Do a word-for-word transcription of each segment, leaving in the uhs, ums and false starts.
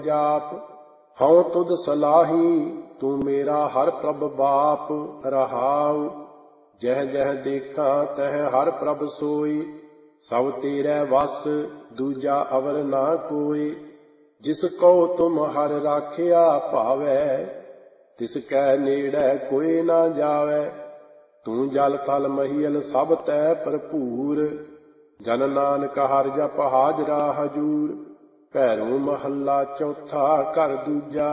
जाप। हऊँ तुध सलाही तू मेरा हर प्रभ बाप। रहाऊ जह जह देखा तह हर प्रभ सोई। सब तेरे वस दूजा अवर ना कोई। जिस को तुम हर राखिया भावै तिस कै नेड़े कोई ना जावै। तू जल थल महियल सब तै भरपूर। जन नानक हर जप हाजरा हजूर। भैरो महला चौथा घर दूजा।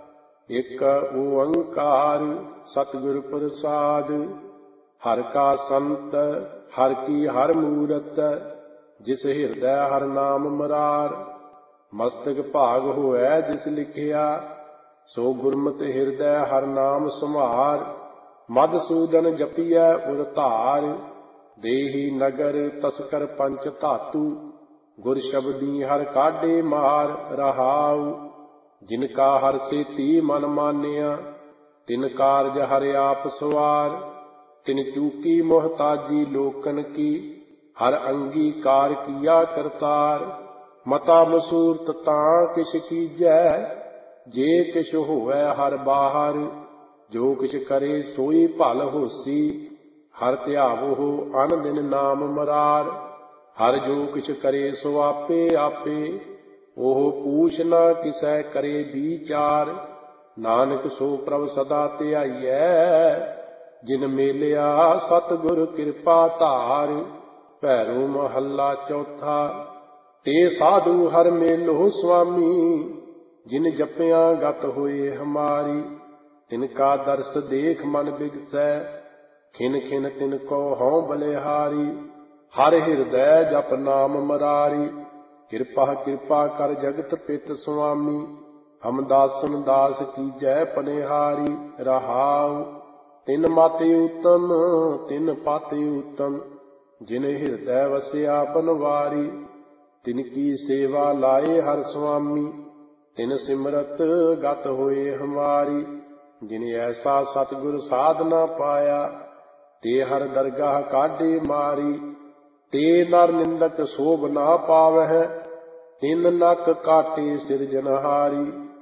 एक ओंकार सतगुर प्रसाद। हर का संत हर की हर मूरत। जिस हिरदय हर नाम मरार। मस्तक भाग होऐ जिस लिखिया सो गुरमत हिरदय हर नाम सुमार। मधुसूदन जपिਐ उर धार। देही नगर तस्कर पंच धातु। गुर शब्दी हर काढे मार। रहाऊ जिनका हर सेती मन मानिया तिन कारज हर आप सवार। तिन चूकी मोहताजी लोकन की हर अंगीकार किया करतार। मता मसूरत तां किछ कीजै जे किछ होवै हर बाहर। जो किछ करे सोई भल होसी हर ध्यावो अन दिन नाम मरार। हर जो किछ करे सो आपे आपे ओह पूछ ना किसै करे विचार। नानक सो प्रभ सदा ध्याइਐ जिन मेलिया सतगुर कृपा धार। भैरो महला चौथा। ते साधु हर मेलो स्वामी जिन जपिया गत होए हमारी। तिनका दर्श देख मन बिगसै खिन खिन तिनको हऊँ बलिहारी। हर हिरदय जप नाम मरारी। कृपा कृपा कर जगत पित स्वामी। हम दासन दास कीजै पनिहारी। रहाऊ तिन मति उत्तम तिन पति उत्तम। जिन हिरदय वसिया बनवारी। तिनकी सेवा लाए हर स्वामी। तिन सिमरत गत होए हमारी। जिन ऐसा सतगुर साधना पाया ते हर दरगाह काढे मारी। ते नर निंदक शोभ ना पावह तिन नक काटे सिरजनहारी।